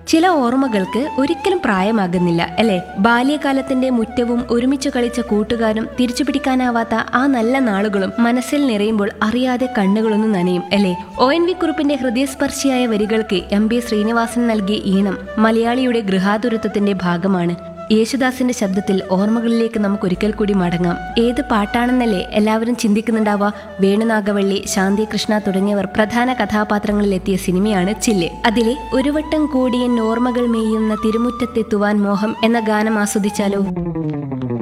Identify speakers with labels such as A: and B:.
A: ചില ഓർമ്മകൾക്ക് ഒരിക്കലും പ്രായമാകുന്നില്ല അല്ലെ? ബാല്യകാലത്തിന്റെ മുറ്റവും ഒരുമിച്ച് കളിച്ച കൂട്ടുകാരും തിരിച്ചു പിടിക്കാനാവാത്ത ആ നല്ല നാളുകളും മനസ്സിൽ നിറയുമ്പോൾ അറിയാതെ കണ്ണുകളൊന്നും നനയും അല്ലെ? ONV കുറുപ്പിന്റെ ഹൃദയസ്പർശിയായ വരികൾക്ക് MB ശ്രീനിവാസൻ നൽകിയ ഈണം മലയാളിയുടെ ഗൃഹാതുരത്വത്തിന്റെ ഭാഗമാണ്. യേശുദാസിന്റെ ശബ്ദത്തിൽ ഓർമ്മകളിലേക്ക് നമുക്ക് ഒരിക്കൽ കൂടി മടങ്ങാം. ഏത് പാട്ടാണെന്നല്ലേ എല്ലാവരും ചിന്തിക്കുന്നുണ്ടാവുക. വേണുനാഗവള്ളി, ശാന്തി കൃഷ്ണ തുടങ്ങിയവർ പ്രധാന കഥാപാത്രങ്ങളിലെത്തിയ സിനിമയാണ് ചില്ല്. അതിലെ ഒരു വട്ടം കൂടിയൻ ഓർമ്മകൾ മേയുന്ന തിരുമുറ്റത്തെത്തുവാൻ മോഹം എന്ന ഗാനം ആസ്വദിച്ചാലോ?